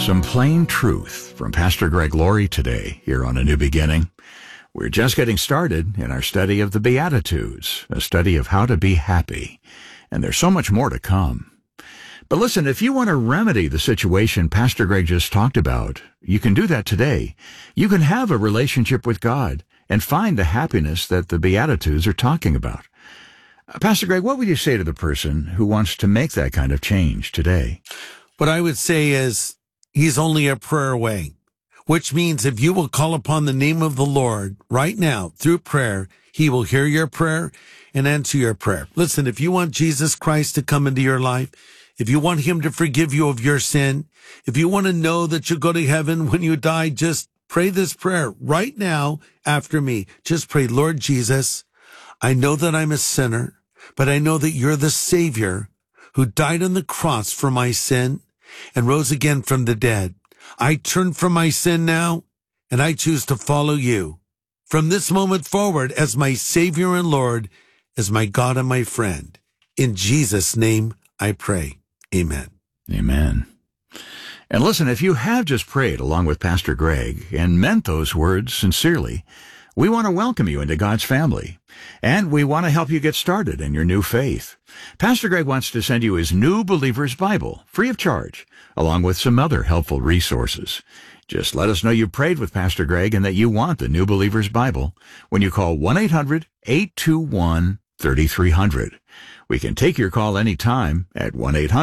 Some plain truth from Pastor Greg Laurie today here on A New Beginning. We're just getting started in our study of the Beatitudes, a study of how to be happy. And there's so much more to come. But listen, if you want to remedy the situation Pastor Greg just talked about, you can do that today. You can have a relationship with God and find the happiness that the Beatitudes are talking about. Pastor Greg, what would you say to the person who wants to make that kind of change today? What I would say is he's only a prayer away, which means if you will call upon the name of the Lord right now through prayer, he will hear your prayer and answer your prayer. Listen, if you want Jesus Christ to come into your life, if you want him to forgive you of your sin, if you want to know that you'll go to heaven when you die, just pray this prayer right now after me. Just pray, Lord Jesus, I know that I'm a sinner, but I know that you're the Savior who died on the cross for my sin and rose again from the dead. I turn from my sin now, and I choose to follow you from this moment forward as my Savior and Lord, as my God and my friend. In Jesus' name I pray. Amen. Amen. And listen, if you have just prayed along with Pastor Greg and meant those words sincerely, we want to welcome you into God's family, and we want to help you get started in your new faith. Pastor Greg wants to send you his New Believer's Bible, free of charge, along with some other helpful resources. Just let us know you prayed with Pastor Greg and that you want the New Believer's Bible when you call 1-800-821-3300. We can take your call anytime at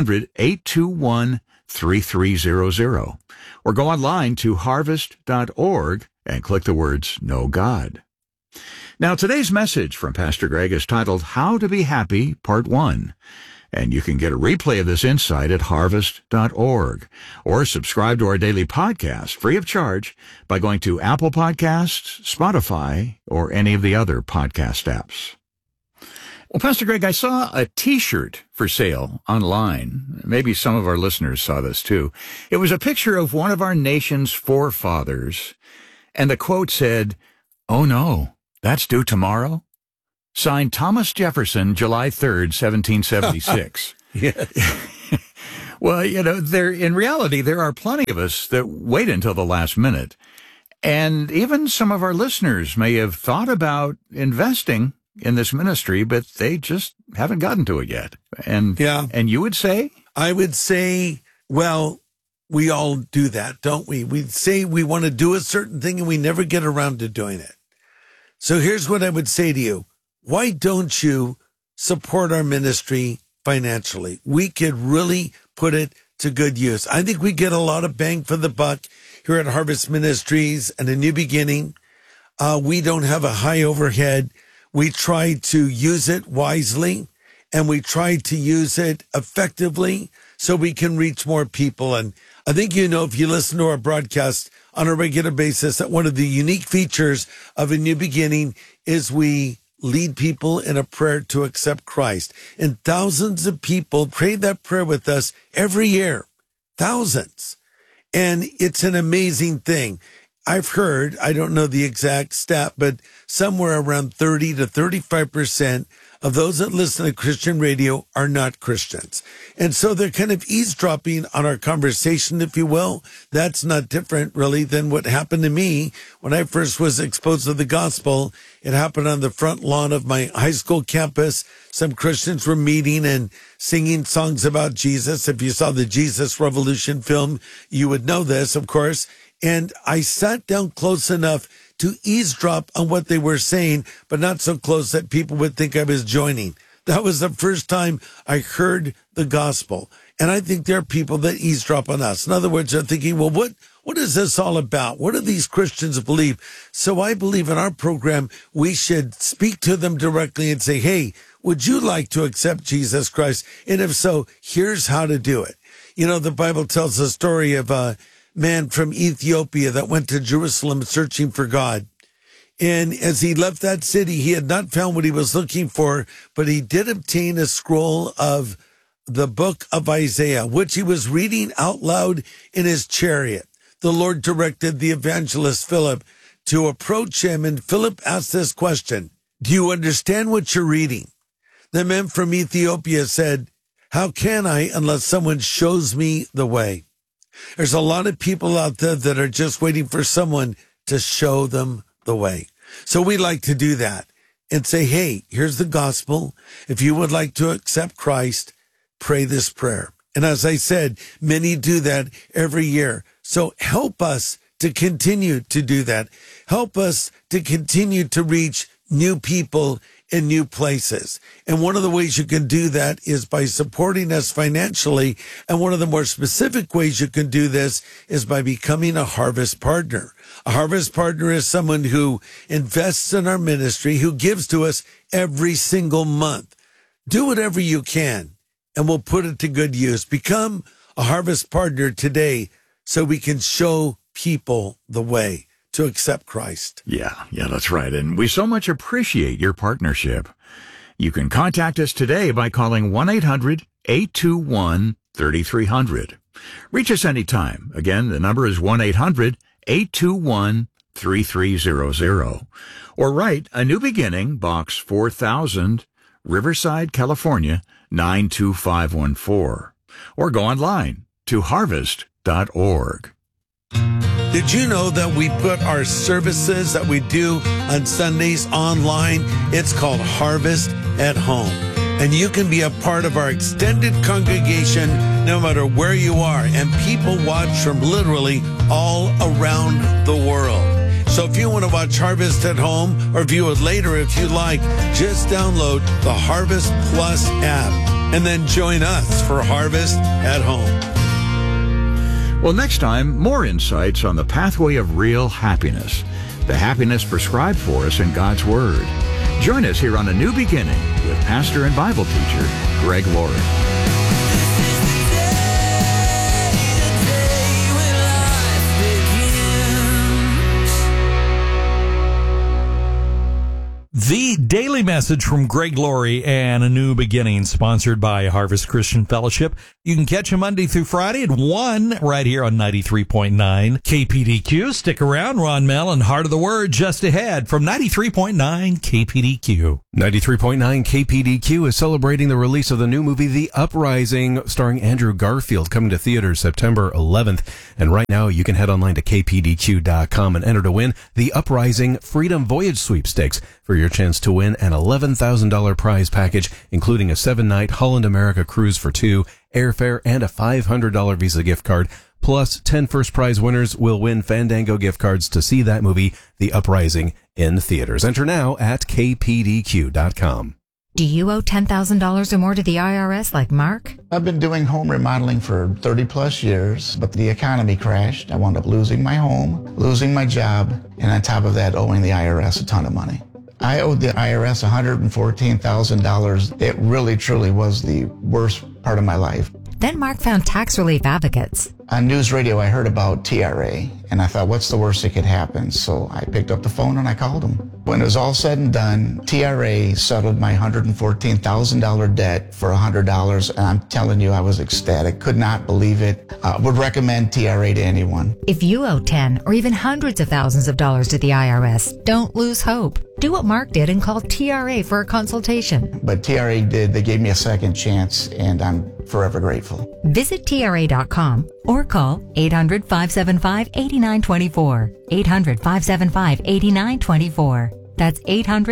1-800-821-3300. Or go online to harvest.org and click the words Know God. Now, today's message from Pastor Greg is titled How to Be Happy, Part 1. And you can get a replay of this insight at harvest.org or subscribe to our daily podcast free of charge by going to Apple Podcasts, Spotify, or any of the other podcast apps. Well, Pastor Greg, I saw a T-shirt for sale online. Maybe some of our listeners saw this too. It was a picture of one of our nation's forefathers, and the quote said, "Oh no, that's due tomorrow?" Signed Thomas Jefferson, July 3rd, 1776. Yes. Well, in reality, there are plenty of us that wait until the last minute. And even some of our listeners may have thought about investing in this ministry, but they just haven't gotten to it yet. And you would say? I would say, well, we all do that, don't we? We say we want to do a certain thing and we never get around to doing it. So here's what I would say to you. Why don't you support our ministry financially? We could really put it to good use. I think we get a lot of bang for the buck here at Harvest Ministries and A New Beginning. We don't have a high overhead. We try to use it wisely, and we try to use it effectively so we can reach more people. And I think if you listen to our broadcast on a regular basis, that one of the unique features of A New Beginning is we lead people in a prayer to accept Christ. And thousands of people pray that prayer with us every year. Thousands. And it's an amazing thing. I've heard, I don't know the exact stat, but somewhere around 30 to 35% of those that listen to Christian radio are not Christians. And so they're kind of eavesdropping on our conversation, if you will. That's not different, really, than what happened to me when I first was exposed to the gospel. It happened on the front lawn of my high school campus. Some Christians were meeting and singing songs about Jesus. If you saw the Jesus Revolution film, you would know this, of course. And I sat down close enough to eavesdrop on what they were saying, but not so close that people would think I was joining. That was the first time I heard the gospel. And I think there are people that eavesdrop on us. In other words, they're thinking, well, what is this all about? What do these Christians believe? So I believe in our program, we should speak to them directly and say, hey, would you like to accept Jesus Christ? And if so, here's how to do it. The Bible tells the story of man from Ethiopia that went to Jerusalem searching for God. And as he left that city, he had not found what he was looking for, but he did obtain a scroll of the book of Isaiah, which he was reading out loud in his chariot. The Lord directed the evangelist Philip to approach him, and Philip asked this question, "Do you understand what you're reading?" The man from Ethiopia said, "How can I unless someone shows me the way?" There's a lot of people out there that are just waiting for someone to show them the way. So we like to do that and say, hey, here's the gospel. If you would like to accept Christ, pray this prayer. And as I said, many do that every year. So help us to continue to do that. Help us to continue to reach new people in new places. And one of the ways you can do that is by supporting us financially. And one of the more specific ways you can do this is by becoming a Harvest Partner. A Harvest Partner is someone who invests in our ministry, who gives to us every single month. Do whatever you can, and we'll put it to good use. Become a Harvest Partner today so we can show people the way to accept Christ. Yeah, that's right. And we so much appreciate your partnership. You can contact us today by calling 1-800-821-3300. Reach us anytime. Again, the number is 1-800-821-3300. Or write A New Beginning, Box 4000, Riverside, California, 92514. Or go online to harvest.org. Did you know that we put our services that we do on Sundays online? It's called Harvest at Home. And you can be a part of our extended congregation no matter where you are. And people watch from literally all around the world. So if you want to watch Harvest at Home or view it later if you like, just download the Harvest Plus app and then join us for Harvest at Home. Well, next time, more insights on the pathway of real happiness, the happiness prescribed for us in God's Word. Join us here on A New Beginning with pastor and Bible teacher Greg Laurie. The Daily Message from Greg Laurie and A New Beginning, sponsored by Harvest Christian Fellowship. You can catch him Monday through Friday at 1 right here on 93.9 KPDQ. Stick around. Ron Mell and Heart of the Word just ahead from 93.9 KPDQ. 93.9 KPDQ is celebrating the release of the new movie The Uprising, starring Andrew Garfield, coming to theaters September 11th. And right now you can head online to kpdq.com and enter to win the Uprising Freedom Voyage Sweepstakes for your chance to win an $11,000 prize package, including a 7-night Holland America cruise for 2, airfare, and a $500 Visa gift card. Plus, 10 first prize winners will win Fandango gift cards to see that movie, The Uprising, in theaters. Enter now at kpdq.com. Do you owe $10,000 or more to the IRS like Mark? I've been doing home remodeling for 30 plus years, but the economy crashed. I wound up losing my home, losing my job, and on top of that, owing the IRS a ton of money. I owed the IRS $114,000. It really, truly was the worst part of my life. Then Mark found tax relief advocates. On news radio, I heard about TRA, and I thought, what's the worst that could happen? So I picked up the phone and I called them. When it was all said and done, TRA settled my $114,000 debt for $100, and I'm telling you, I was ecstatic. Could not believe it. Would recommend TRA to anyone. If you owe 10 or even hundreds of thousands of dollars to the IRS, don't lose hope. Do what Mark did and call TRA for a consultation. But TRA did. They gave me a second chance, and I'm forever grateful. Visit TRA.com or call 800-575-8924. 800-575-8924. That's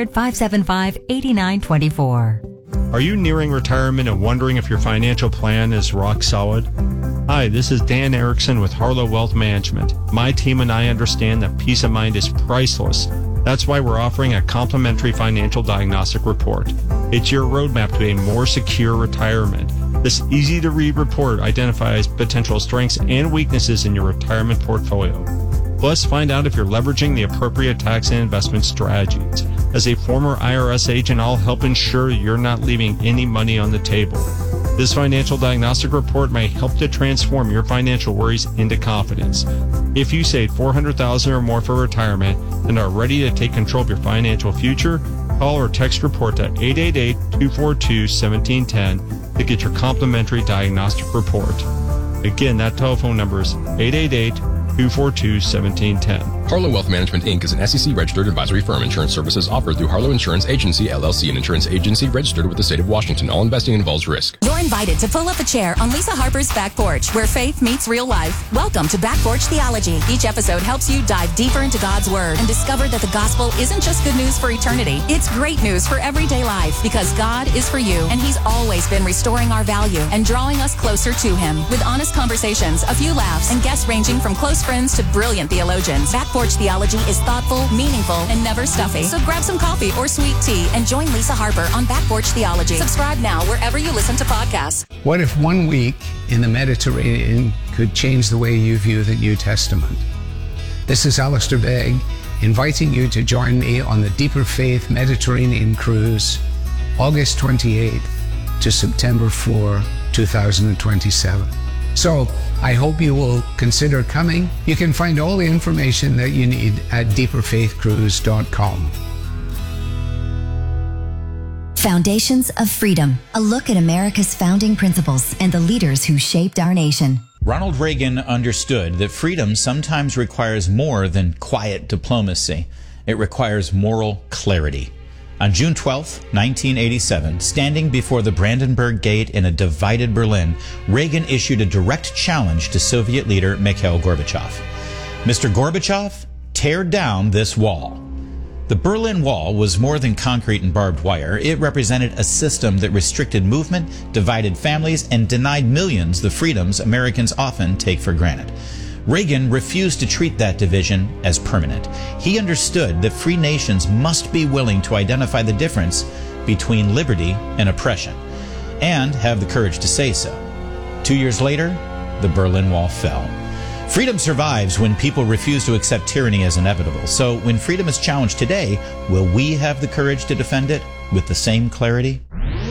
800-575-8924. Are you nearing retirement and wondering if your financial plan is rock solid? Hi, this is Dan Erickson with Harlow Wealth Management. My team and I understand that peace of mind is priceless. That's why we're offering a complimentary financial diagnostic report. It's your roadmap to a more secure retirement. This easy-to-read report identifies potential strengths and weaknesses in your retirement portfolio. Plus, find out if you're leveraging the appropriate tax and investment strategies. As a former IRS agent, I'll help ensure you're not leaving any money on the table. This financial diagnostic report may help to transform your financial worries into confidence. If you save $400,000 or more for retirement and are ready to take control of your financial future, call or text report to 888-242-1710 to get your complimentary diagnostic report. Again, that telephone number is 888-242-1710. Harlow Wealth Management, Inc. is an SEC-registered advisory firm. Insurance services offered through Harlow Insurance Agency, LLC, an insurance agency registered with the state of Washington. All investing involves risk. You're invited to pull up a chair on Lisa Harper's Back Porch, where faith meets real life. Welcome to Back Porch Theology. Each episode helps you dive deeper into God's Word and discover that the gospel isn't just good news for eternity. It's great news for everyday life, because God is for you, and He's always been restoring our value and drawing us closer to Him. With honest conversations, a few laughs, and guests ranging from close friends to brilliant theologians, Back Porch Theology is thoughtful, meaningful, and never stuffy. So grab some coffee or sweet tea and join Lisa Harper on Back Porch Theology. Subscribe now wherever you listen to podcasts. What if 1 week in the Mediterranean could change the way you view the New Testament? This is Alistair Begg, inviting you to join me on the Deeper Faith Mediterranean Cruise, August 28th to September 4, 2027. So I hope you will consider coming. You can find all the information that you need at deeperfaithcruise.com. Foundations of Freedom, a look at America's founding principles and the leaders who shaped our nation. Ronald Reagan understood that freedom sometimes requires more than quiet diplomacy. It requires moral clarity. On June 12, 1987, standing before the Brandenburg Gate in a divided Berlin, Reagan issued a direct challenge to Soviet leader Mikhail Gorbachev. Mr. Gorbachev, tear down this wall. The Berlin Wall was more than concrete and barbed wire. It represented a system that restricted movement, divided families, and denied millions the freedoms Americans often take for granted. Reagan refused to treat that division as permanent. He understood that free nations must be willing to identify the difference between liberty and oppression, and have the courage to say so. 2 years later, the Berlin Wall fell. Freedom survives when people refuse to accept tyranny as inevitable. So when freedom is challenged today, will we have the courage to defend it with the same clarity?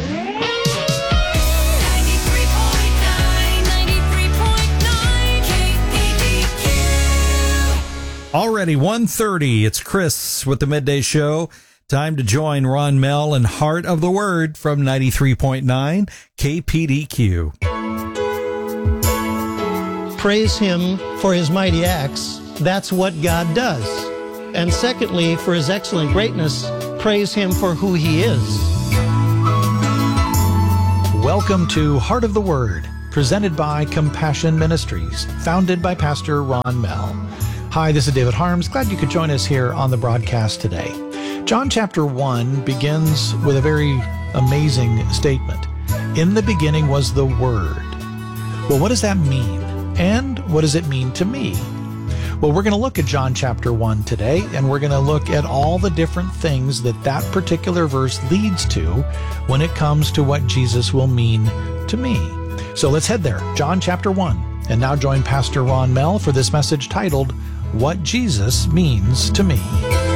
Already 1:30. It's Chris with the Midday Show. Time to join Ron Mell and Heart of the Word from 93.9 KPDQ. Praise Him for His mighty acts. That's what God does. And secondly, for His excellent greatness, praise Him for who He is. Welcome to Heart of the Word, presented by Compassion Ministries, founded by Pastor Ron Mell. Hi, this is David Harms. Glad you could join us here on the broadcast today. John chapter 1 begins with a very amazing statement. In the beginning was the Word. Well, what does that mean? And what does it mean to me? Well, we're going to look at John chapter 1 today, and we're going to look at all the different things that that particular verse leads to when it comes to what Jesus will mean to me. So let's head there, John chapter 1. And now join Pastor Ron Mell for this message titled, What Jesus Means to Me.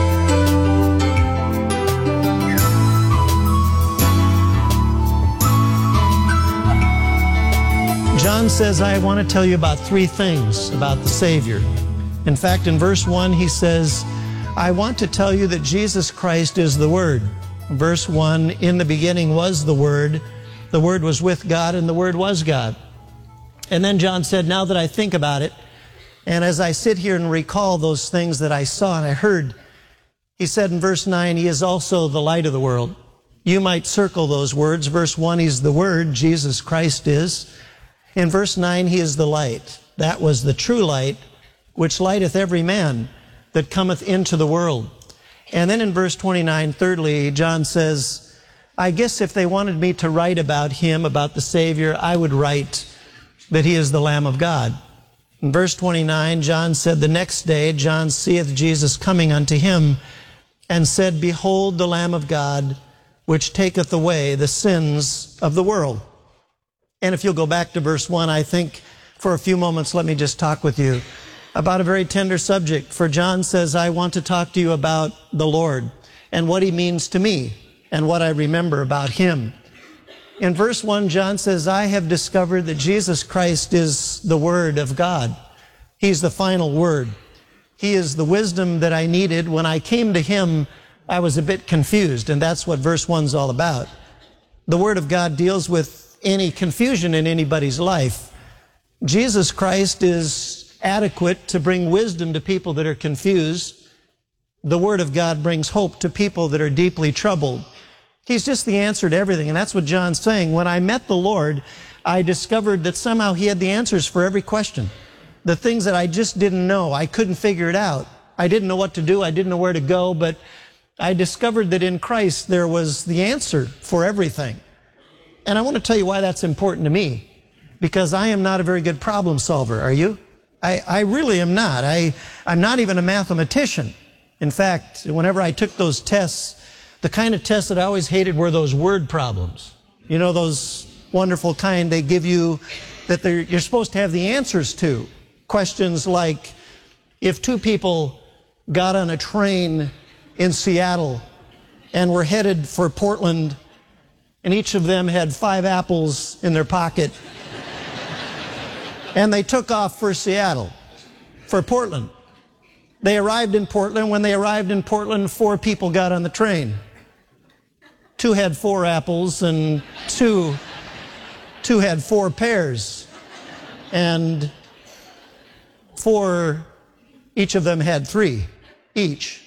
John says, I want to tell you about 3 things about the Savior. In fact, in verse 1, he says, I want to tell you that Jesus Christ is the Word. Verse 1, in the beginning was the Word was with God, and the Word was God. And then John said, now that I think about it, and as I sit here and recall those things that I saw and I heard, he said in verse 9, He is also the light of the world. You might circle those words. Verse 1, He's the Word, Jesus Christ is. In verse 9, He is the light. That was the true light, which lighteth every man that cometh into the world. And then in verse 29, thirdly, John says, I guess if they wanted me to write about Him, about the Savior, I would write that He is the Lamb of God. In verse 29, John said, the next day John seeth Jesus coming unto him, and said, Behold the Lamb of God, which taketh away the sins of the world. And if you'll go back to verse 1, I think for a few moments, let me just talk with you about a very tender subject. For John says, I want to talk to you about the Lord and what He means to me and what I remember about Him. In verse 1, John says, I have discovered that Jesus Christ is the Word of God. He's the final Word. He is the wisdom that I needed. When I came to Him, I was a bit confused, and that's what verse 1's all about. The Word of God deals with any confusion in anybody's life. Jesus Christ is adequate to bring wisdom to people that are confused. The Word of God brings hope to people that are deeply troubled. He's just the answer to everything, and that's what John's saying. When I met the Lord, I discovered that somehow He had the answers for every question. The things that I just didn't know, I couldn't figure it out. I didn't know what to do, I didn't know where to go, but I discovered that in Christ there was the answer for everything. And I want to tell you why that's important to me. Because I am not a very good problem solver, are you? I really am not. I'm not even a mathematician. In fact, whenever I took those tests, the kind of tests that I always hated were those word problems. You know, those wonderful kind they give you that you're supposed to have the answers to. Questions like, if two people got on a train in Seattle and were headed for Portland, and each of them had 5 apples in their pocket, and they took off for Seattle, for Portland. They arrived in Portland. When they arrived in Portland, 4 people got on the train. 2 had 4 apples, and two had 4 pears. And 4, each of them had 3 each.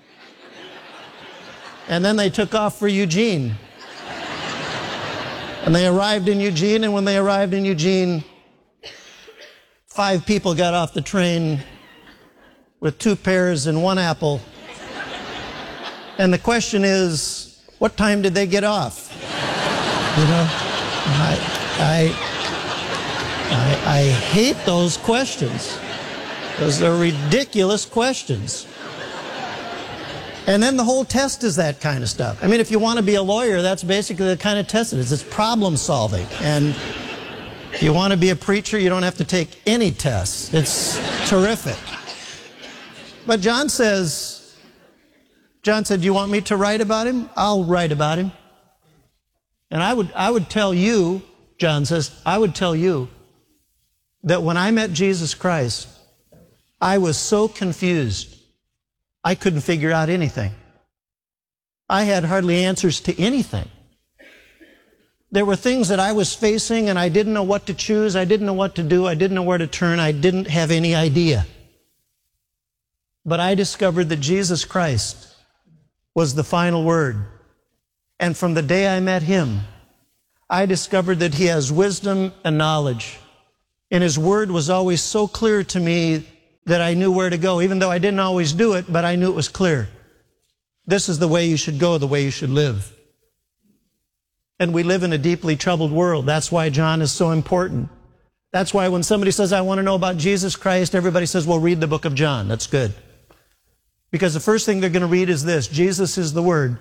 And then they took off for Eugene. And they arrived in Eugene, and when they arrived in Eugene, 5 people got off the train with 2 pears and 1 apple. And the question is, what time did they get off? You know, I hate those questions, because they're ridiculous questions. And then the whole test is that kind of stuff. I mean, if you want to be a lawyer, that's basically the kind of test it is. It's problem solving. And if you want to be a preacher, you don't have to take any tests. It's terrific. But John said, do you want me to write about him? I'll write about him. And I would tell you, John says, I would tell you that when I met Jesus Christ, I was so confused, I couldn't figure out anything. I had hardly answers to anything. There were things that I was facing and I didn't know what to choose, I didn't know what to do, I didn't know where to turn, I didn't have any idea. But I discovered that Jesus Christ was the final word. And from the day I met Him, I discovered that He has wisdom and knowledge. And His word was always so clear to me that I knew where to go, even though I didn't always do it, but I knew it was clear. This is the way you should go, the way you should live. And we live in a deeply troubled world. That's why John is so important. That's why when somebody says, I want to know about Jesus Christ, everybody says, well, read the book of John. That's good. Because the first thing they're going to read is this: Jesus is the Word.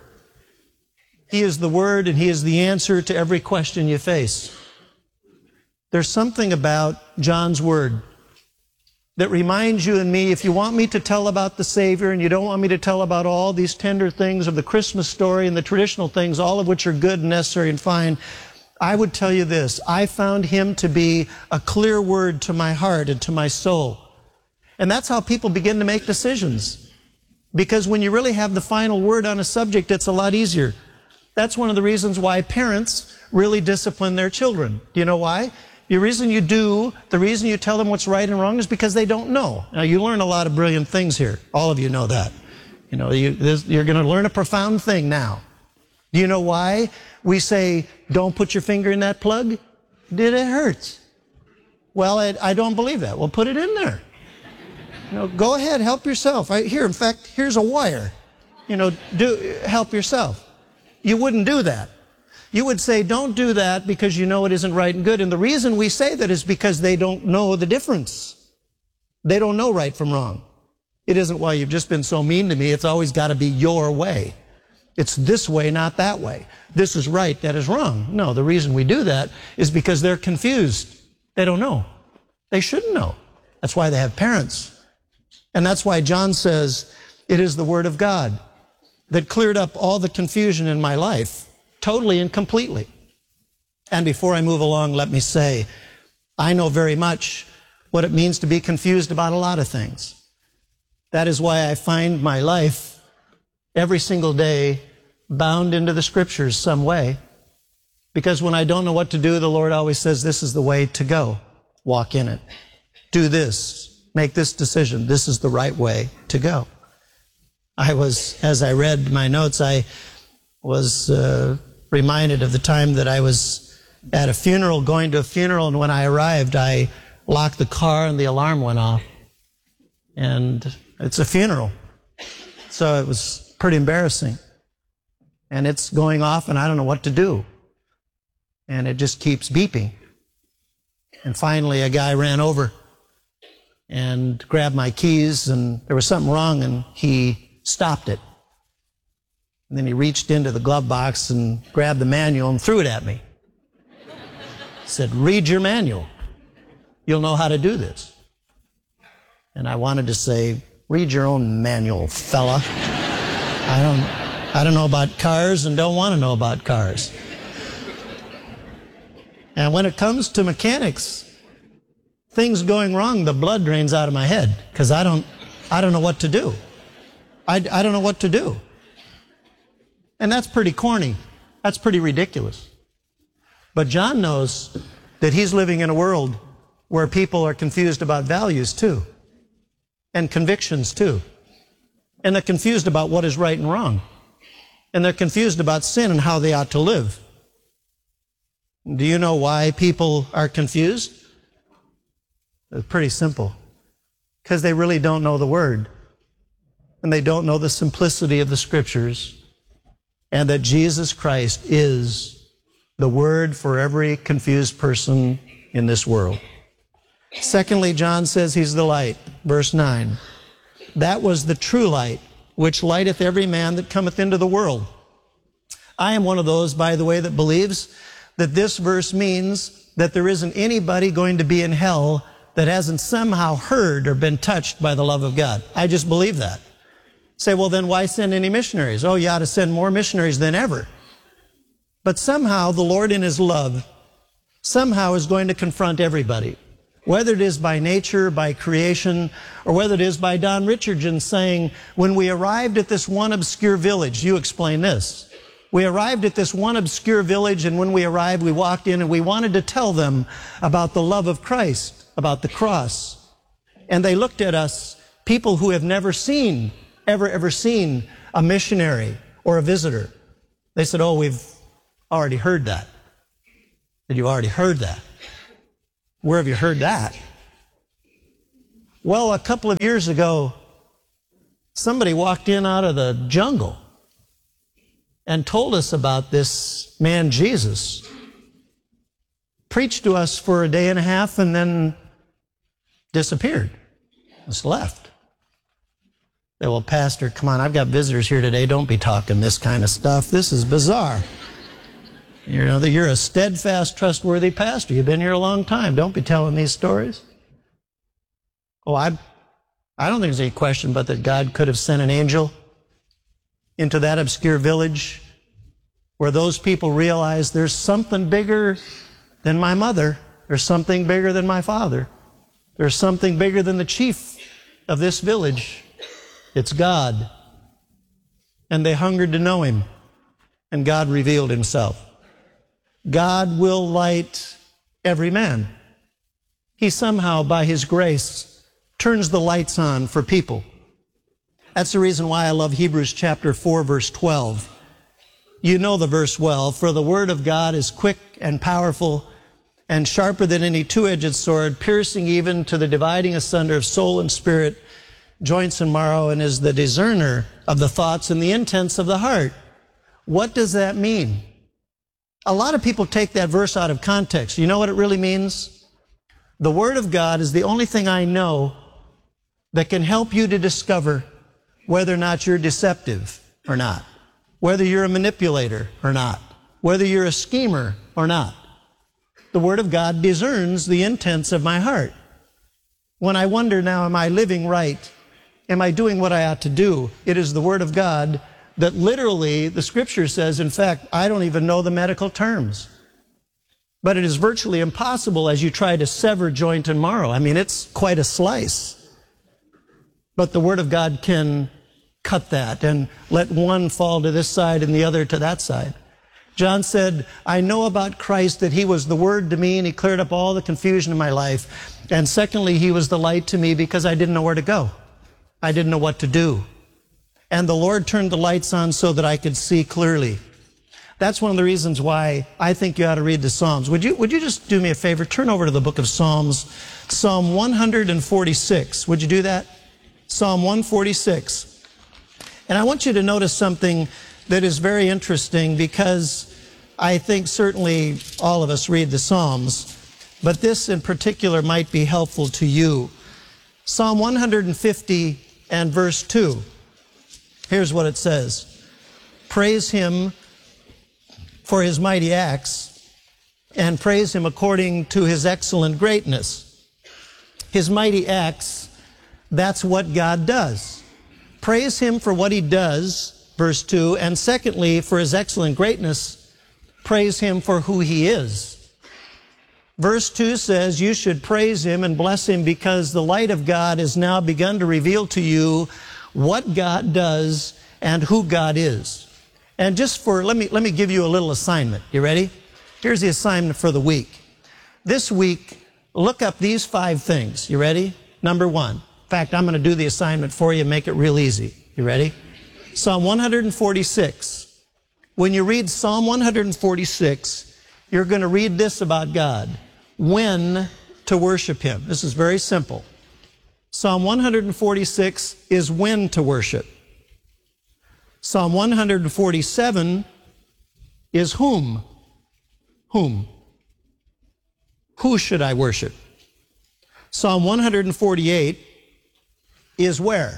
He is the Word, and He is the answer to every question you face. There's something about John's Word that reminds you and me, if you want me to tell about the Savior and you don't want me to tell about all these tender things of the Christmas story and the traditional things, all of which are good and necessary and fine, I would tell you this: I found Him to be a clear word to my heart and to my soul. And that's how people begin to make decisions. Because when you really have the final word on a subject, it's a lot easier. That's one of the reasons why parents really discipline their children. Do you know why? The reason you tell them what's right and wrong is because they don't know. Now, you learn a lot of brilliant things here. All of you know that. You know, you're going to learn a profound thing now. Do you know why we say, don't put your finger in that plug? It hurts. Well, I don't believe that. Well, put it in there. You know, go ahead, help yourself. In fact, here's a wire. You know, help yourself. You wouldn't do that. You would say, don't do that because you know it isn't right and good. And the reason we say that is because they don't know the difference. They don't know right from wrong. It isn't, well, you've just been so mean to me. It's always got to be your way. It's this way, not that way. This is right, that is wrong. No, the reason we do that is because they're confused. They don't know. They shouldn't know. That's why they have parents. And that's why John says, it is the Word of God that cleared up all the confusion in my life, totally and completely. And before I move along, let me say, I know very much what it means to be confused about a lot of things. That is why I find my life every single day bound into the Scriptures some way. Because when I don't know what to do, the Lord always says, this is the way to go. Walk in it. Do this. make this decision. This is the right way to go. As I read my notes, I was reminded of the time that I was at a funeral, going to a funeral, and when I arrived, I locked the car and the alarm went off. And it's a funeral. So it was pretty embarrassing. And it's going off, and I don't know what to do. And it just keeps beeping. And finally, a guy ran over and grabbed my keys, and there was something wrong, and he stopped it. And then he reached into the glove box and grabbed the manual and threw it at me. He said, "Read your manual. You'll know how to do this." And I wanted to say, "Read your own manual, fella. I don't know about cars and don't want to know about cars." And when it comes to mechanics, things going wrong, the blood drains out of my head because I don't know what to do. I don't know what to do. And that's pretty corny. That's pretty ridiculous. But John knows that he's living in a world where people are confused about values too, and convictions too. And they're confused about what is right and wrong. And they're confused about sin and how they ought to live. Do you know why people are confused? It's pretty simple. Because they really don't know the Word. And they don't know the simplicity of the Scriptures. And that Jesus Christ is the Word for every confused person in this world. Secondly, John says he's the light. Verse 9. That was the true light, which lighteth every man that cometh into the world. I am one of those, by the way, that believes that this verse means that there isn't anybody going to be in hell that hasn't somehow heard or been touched by the love of God. I just believe that. Say, well, then why send any missionaries? Oh, you ought to send more missionaries than ever. But somehow the Lord in His love somehow is going to confront everybody. Whether it is by nature, by creation, or whether it is by Don Richardson saying, when we arrived at this one obscure village, you explain this. We arrived at this one obscure village, and when we arrived, we walked in and we wanted to tell them about the love of Christ, about the cross. And they looked at us, people who have never seen, ever seen a missionary or a visitor. They said, oh, we've already heard that. Did you already heard that? Where have you heard that? Well, a couple of years ago, somebody walked in out of the jungle and told us about this man, Jesus. Preached to us for a day and a half and then disappeared. Just left. They said, well, Pastor, come on, I've got visitors here today. Don't be talking this kind of stuff. This is bizarre. You know that you're a steadfast, trustworthy pastor. You've been here a long time. Don't be telling these stories. Oh, I don't think there's any question but that God could have sent an angel into that obscure village where those people realized there's something bigger than my mother. There's something bigger than my father. There's something bigger than the chief of this village. It's God. And they hungered to know Him. And God revealed Himself. God will light every man. He somehow, by His grace, turns the lights on for people. That's the reason why I love Hebrews chapter 4, verse 12. You know the verse well. For the word of God is quick and powerful and sharper than any two-edged sword, piercing even to the dividing asunder of soul and spirit, joints and marrow, and is the discerner of the thoughts and the intents of the heart. What does that mean? A lot of people take that verse out of context. You know what it really means? The Word of God is the only thing I know that can help you to discover whether or not you're deceptive or not, whether you're a manipulator or not, whether you're a schemer or not. The Word of God discerns the intents of my heart. When I wonder now, am I living right? Am I doing what I ought to do? It is the Word of God that literally, the Scripture says, in fact, I don't even know the medical terms. But it is virtually impossible as you try to sever joint and marrow. I mean, it's quite a slice. But the Word of God can cut that and let one fall to this side and the other to that side. John said, I know about Christ that he was the Word to me and he cleared up all the confusion in my life. And secondly, he was the light to me because I didn't know where to go. I didn't know what to do. And the Lord turned the lights on so that I could see clearly. That's one of the reasons why I think you ought to read the Psalms. Would you just do me a favor? Turn over to the book of Psalms, Psalm 146. Would you do that? Psalm 146. And I want you to notice something that is very interesting, because I think certainly all of us read the Psalms, but this in particular might be helpful to you. Psalm 150 and verse 2. Here's what it says. Praise him for his mighty acts, and praise him according to his excellent greatness. His mighty acts, that's what God does. Praise him for what he does, verse 2, and secondly, for his excellent greatness, praise him for who he is. Verse 2 says you should praise him and bless him because the light of God has now begun to reveal to you what God does and who God is. And just let me give you a little assignment. You ready? Here's the assignment for the week. This week, look up these 5 things. You ready? Number 1. In fact, I'm going to do the assignment for you and make it real easy. You ready? Psalm 146. When you read Psalm 146, you're going to read this about God. When to worship him. This is very simple. Psalm 146 is when to worship. Psalm 147 is whom. Whom? Who should I worship? Psalm 148 is where.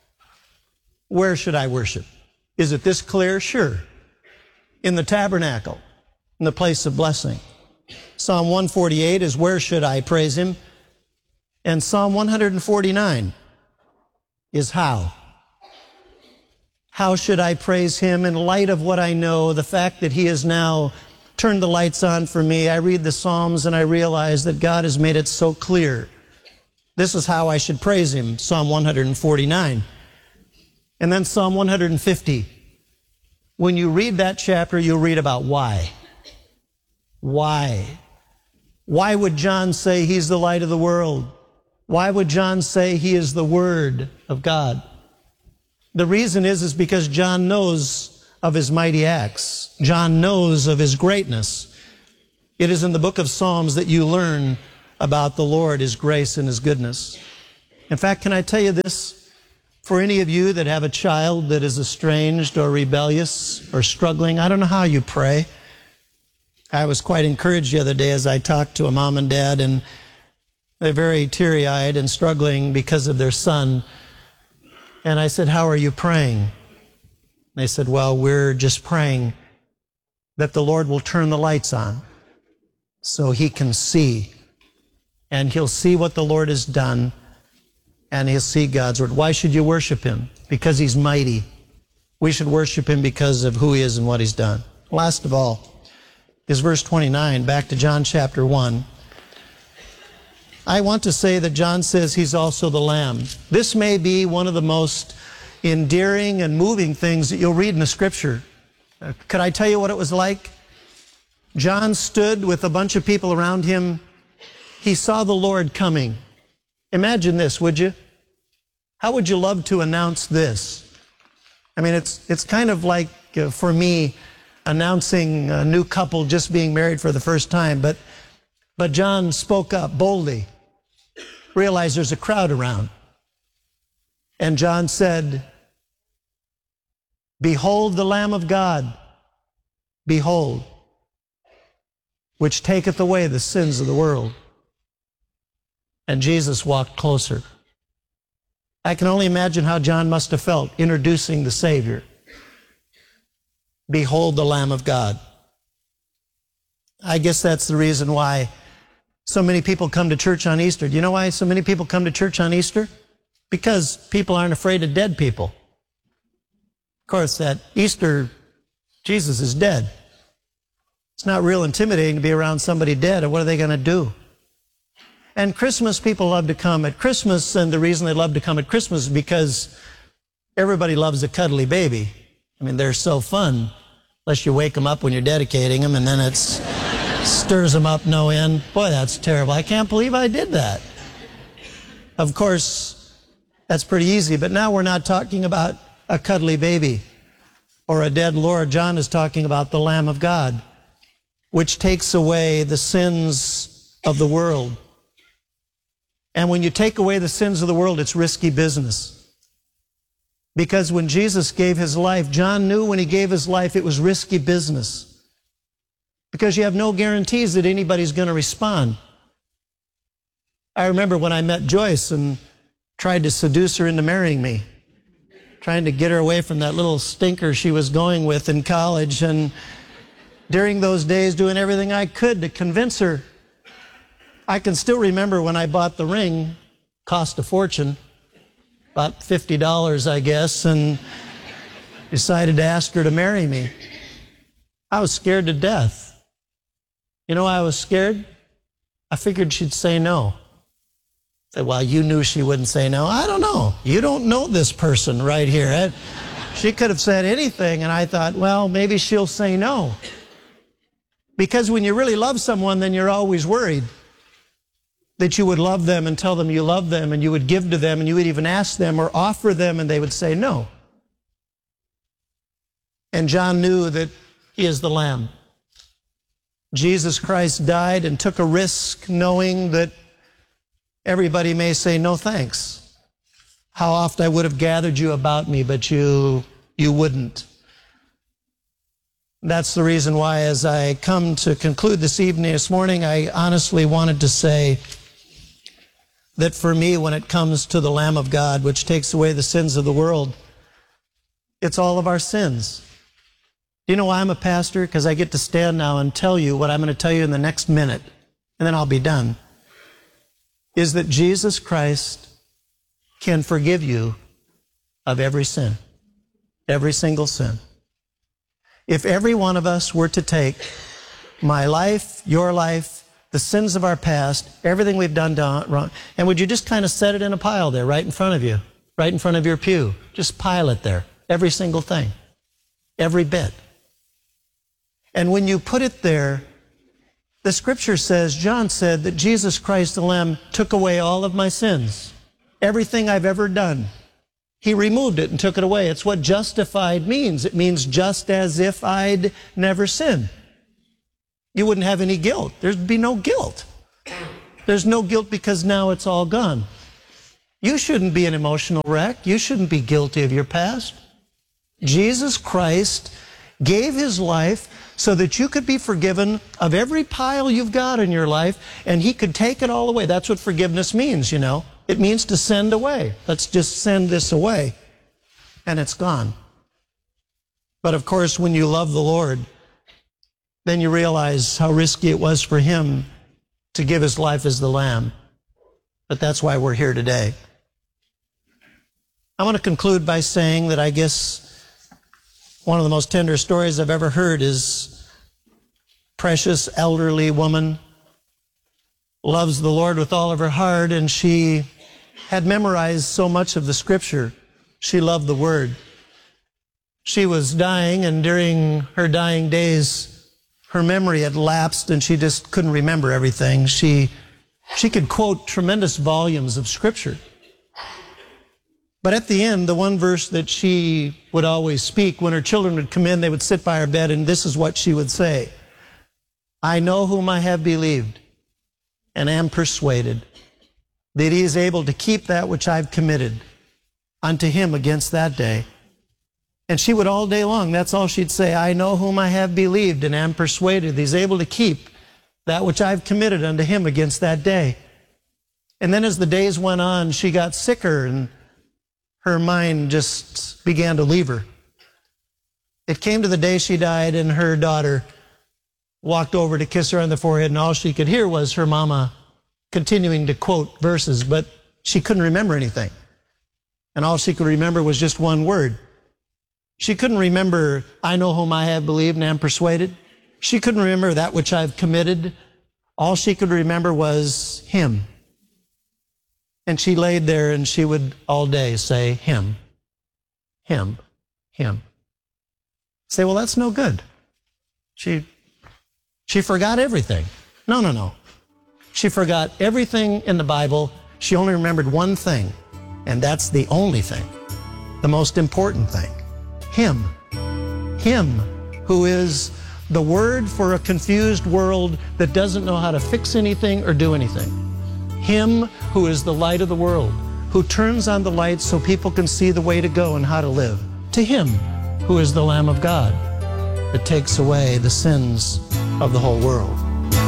Where should I worship? Is it this clear? Sure. In the tabernacle, in the place of blessing. Psalm 148 is where should I praise him? And Psalm 149 is how. How should I praise him in light of what I know, the fact that he has now turned the lights on for me? I read the Psalms and I realize that God has made it so clear. This is how I should praise him, Psalm 149. And then Psalm 150. When you read that chapter, you'll read about why. Why? Why would John say he's the light of the world? Why would John say he is the Word of God? The reason is because John knows of his mighty acts. John knows of his greatness. It is in the book of Psalms that you learn about the Lord, his grace and his goodness. In fact, can I tell you this? For any of you that have a child that is estranged or rebellious or struggling, I don't know how you pray. I was quite encouraged the other day as I talked to a mom and dad, and they're very teary-eyed and struggling because of their son. And I said, how are you praying? They said, well, we're just praying that the Lord will turn the lights on so he can see. And he'll see what the Lord has done, and he'll see God's word. Why should you worship him? Because he's mighty. We should worship him because of who he is and what he's done. Last of all is verse 29, back to John chapter 1. I want to say that John says he's also the Lamb. This may be one of the most endearing and moving things that you'll read in the Scripture. Could I tell you what it was like? John stood with a bunch of people around him. He saw the Lord coming. Imagine this, would you? How would you love to announce this? I mean, it's kind of like, for me, announcing a new couple just being married for the first time. But John spoke up boldly. Realized there's a crowd around. And John said, behold the Lamb of God, behold, which taketh away the sins of the world. And Jesus walked closer. I can only imagine how John must have felt introducing the Savior. Behold the Lamb of God. I guess that's the reason why so many people come to church on Easter. Do you know why so many people come to church on Easter? Because people aren't afraid of dead people. Of course, at Easter, Jesus is dead. It's not real intimidating to be around somebody dead, and what are they going to do? And Christmas, people love to come at Christmas, and the reason they love to come at Christmas is because everybody loves a cuddly baby. I mean, they're so fun. unless you wake them up when you're dedicating them, and then it stirs them up no end. Boy, that's terrible. I can't believe I did that. Of course, that's pretty easy, but now we're not talking about a cuddly baby or a dead Lord. John is talking about the Lamb of God, which takes away the sins of the world. And when you take away the sins of the world, it's risky business. Because when Jesus gave his life, John knew when he gave his life it was risky business. Because you have no guarantees that anybody's going to respond. I remember when I met Joyce and tried to seduce her into marrying me, trying to get her away from that little stinker she was going with in college, and during those days doing everything I could to convince her. I can still remember when I bought the ring, cost a fortune, about $50, I guess, and decided to ask her to marry me. I was scared to death. You know why I was scared? I figured she'd say no. I said, well, you knew she wouldn't say no. I don't know. You don't know this person right here. She could have said anything, and I thought, well, maybe she'll say no. Because when you really love someone, then you're always worried that you would love them and tell them you love them, and you would give to them, and you would even ask them or offer them, and they would say no. And John knew that he is the Lamb. Jesus Christ died and took a risk knowing that everybody may say no thanks. How oft I would have gathered you about me, but you wouldn't. That's the reason why, as I come to conclude this morning, I honestly wanted to say that for me, when it comes to the Lamb of God, which takes away the sins of the world, it's all of our sins. Do you know why I'm a pastor? Because I get to stand now and tell you what I'm going to tell you in the next minute, and then I'll be done, is that Jesus Christ can forgive you of every sin, every single sin. If every one of us were to take my life, your life, the sins of our past, everything we've done wrong, and would you just kind of set it in a pile there right in front of you, right in front of your pew? Just pile it there, every single thing, every bit. And when you put it there, the scripture says, John said that Jesus Christ the Lamb took away all of my sins, everything I've ever done. He removed it and took it away. It's what justified means. It means just as if I'd never sinned. You wouldn't have any guilt. There'd be no guilt. There's no guilt because now it's all gone. You shouldn't be an emotional wreck. You shouldn't be guilty of your past. Jesus Christ gave his life so that you could be forgiven of every pile you've got in your life, and he could take it all away. That's what forgiveness means, you know. It means to send away. Let's just send this away, and it's gone. But of course, when you love the Lord, then you realize how risky it was for him to give his life as the Lamb. But that's why we're here today. I want to conclude by saying that I guess one of the most tender stories I've ever heard is a precious elderly woman loves the Lord with all of her heart, and she had memorized so much of the scripture. She loved the Word. She was dying, and during her dying days, her memory had lapsed and she just couldn't remember everything. She could quote tremendous volumes of scripture. But at the end, the one verse that she would always speak, when her children would come in, they would sit by her bed, and this is what she would say: I know whom I have believed, and am persuaded that he is able to keep that which I've committed unto him against that day. And she would all day long, that's all she'd say: I know whom I have believed, and am persuaded that he's able to keep that which I've committed unto him against that day. And then as the days went on, she got sicker, and her mind just began to leave her. It came to the day she died, and her daughter walked over to kiss her on the forehead, and all she could hear was her mama continuing to quote verses, but she couldn't remember anything. And all she could remember was just one word. She couldn't remember, I know whom I have believed and am persuaded. She couldn't remember that which I've committed. All she could remember was him. And she laid there, and she would all day say, him, him, him. Say, well, that's no good. She forgot everything. No. She forgot everything in the Bible. She only remembered one thing, and that's the only thing, the most important thing. Him. Him who is the word for a confused world that doesn't know how to fix anything or do anything. Him who is the light of the world, who turns on the light so people can see the way to go and how to live. To Him who is the Lamb of God that takes away the sins of the whole world.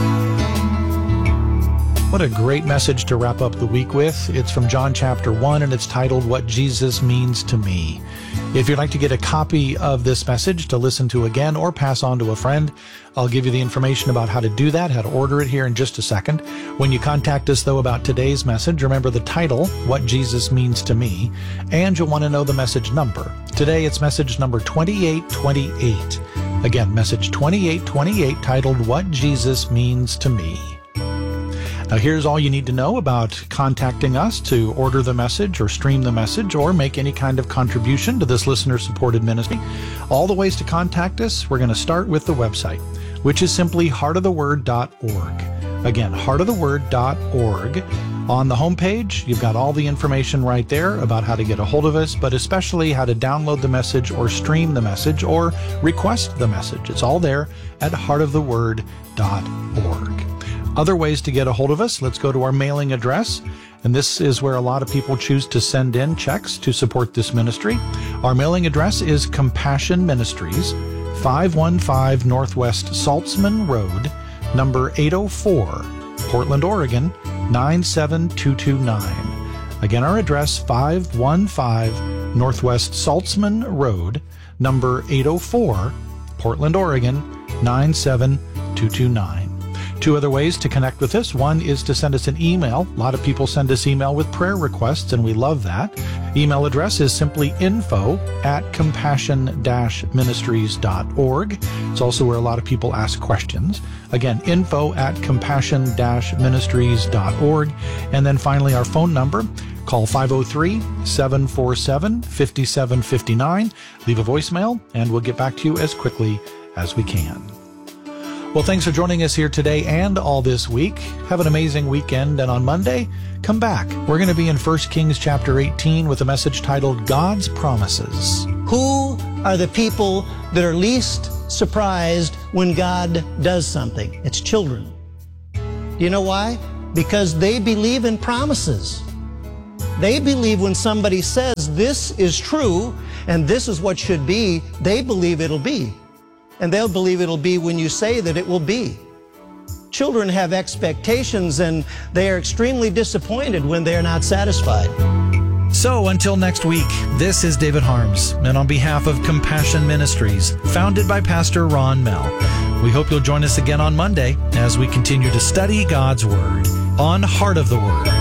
What a great message to wrap up the week with. It's from John chapter 1, and it's titled, What Jesus Means to Me. If you'd like to get a copy of this message to listen to again or pass on to a friend, I'll give you the information about how to do that, how to order it here in just a second. When you contact us, though, about today's message, remember the title, What Jesus Means to Me, and you'll want to know the message number. Today, it's message number 2828. Again, message 2828, titled, What Jesus Means to Me. Now, here's all you need to know about contacting us to order the message or stream the message or make any kind of contribution to this listener-supported ministry. All the ways to contact us, we're going to start with the website, which is simply heartoftheword.org. Again, heartoftheword.org. On the homepage, you've got all the information right there about how to get a hold of us, but especially how to download the message or stream the message or request the message. It's all there at heartoftheword.org. Other ways to get a hold of us, let's go to our mailing address. And this is where a lot of people choose to send in checks to support this ministry. Our mailing address is Compassion Ministries, 515 Northwest Saltzman Road, number 804, Portland, Oregon, 97229. Again, our address, 515 Northwest Saltzman Road, number 804, Portland, Oregon, 97229. Two other ways to connect with us. One is to send us an email. A lot of people send us email with prayer requests, and we love that. Email address is simply info@compassion-ministries.org. It's also where a lot of people ask questions. Again, info@compassion-ministries.org. And then finally, our phone number. Call 503-747-5759. Leave a voicemail, and we'll get back to you as quickly as we can. Well, thanks for joining us here today and all this week. Have an amazing weekend, and on Monday, come back. We're going to be in 1 Kings chapter 18 with a message titled God's Promises. Who are the people that are least surprised when God does something? It's children. Do you know why? Because they believe in promises. They believe when somebody says this is true and this is what should be, they believe it'll be. And they'll believe it'll be when you say that it will be. Children have expectations, and they are extremely disappointed when they are not satisfied. So until next week, this is David Harms, and on behalf of Compassion Ministries, founded by Pastor Ron Mell, we hope you'll join us again on Monday as we continue to study God's Word on Heart of the Word.